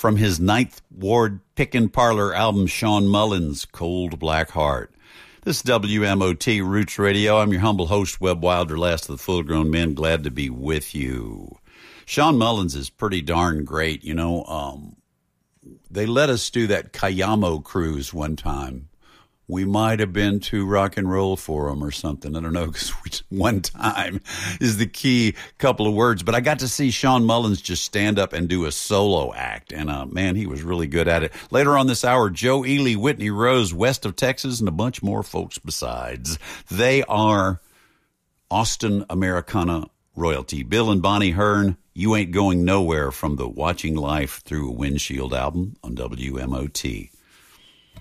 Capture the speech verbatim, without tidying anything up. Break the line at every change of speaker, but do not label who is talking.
from his Ninth Ward Pickin' Parlor album, Sean Mullins, Cold Black Heart. This is W M O T Roots Radio. I'm your humble host, Webb Wilder, last of the full-grown men. Glad to be with you. Sean Mullins is pretty darn great. You know, um, they let us do that Cayamo cruise one time. We might have been too rock and roll for them or something. I don't know, because one time is the key couple of words. But I got to see Sean Mullins just stand up and do a solo act. And, uh, man, he was really good at it. Later on this hour, Joe Ely, Whitney Rose, West of Texas, and a bunch more folks besides. They are Austin Americana royalty. Bill and Bonnie Hearn, You Ain't Going Nowhere, from the Watching Life Through a Windshield album on W M O T.